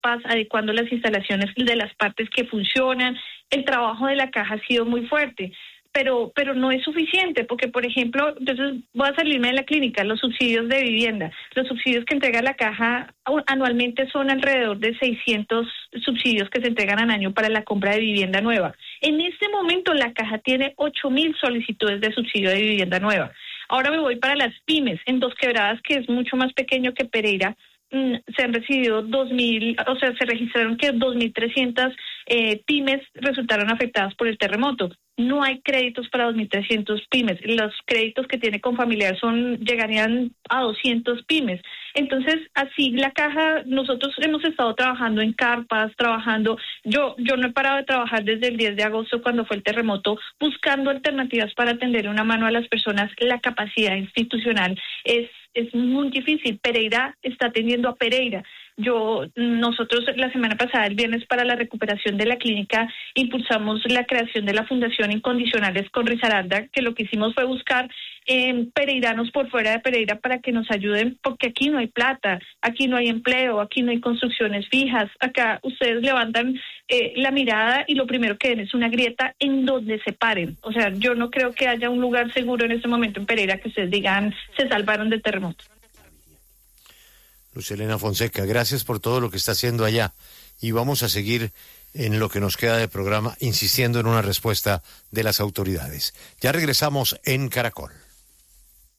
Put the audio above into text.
carpas, adecuando las instalaciones de las partes que funcionan. El trabajo de la caja ha sido muy fuerte. Pero no es suficiente, porque, por ejemplo, entonces voy a salirme de la clínica, los subsidios de vivienda. Los subsidios que entrega la caja anualmente son alrededor de 600 subsidios que se entregan al año para la compra de vivienda nueva. En este momento la caja tiene 8.000 solicitudes de subsidio de vivienda nueva. Ahora me voy para las pymes. En Dos Quebradas, que es mucho más pequeño que Pereira, se han recibido 2.000, o sea, se registraron que 2.300 pymes resultaron afectadas por el terremoto. No hay créditos para 2.300 pymes. Los créditos que tiene Confamiliar llegarían a 200 pymes. Entonces, así la caja, nosotros hemos estado trabajando en carpas, yo no he parado de trabajar desde el 10 de agosto cuando fue el terremoto, buscando alternativas para tender una mano a las personas. La capacidad institucional es muy difícil. Pereira está atendiendo a Pereira. Nosotros la semana pasada, el viernes, para la recuperación de la clínica, impulsamos la creación de la Fundación Incondicionales con Risaralda, que lo que hicimos fue buscar pereiranos por fuera de Pereira para que nos ayuden, porque aquí no hay plata, aquí no hay empleo, aquí no hay construcciones fijas. Acá ustedes levantan la mirada y lo primero que ven es una grieta en donde se paren. O sea, yo no creo que haya un lugar seguro en este momento en Pereira que ustedes digan se salvaron del terremoto. Lucelena Fonseca, gracias por todo lo que está haciendo allá, y vamos a seguir en lo que nos queda de programa insistiendo en una respuesta de las autoridades. Ya regresamos en Caracol.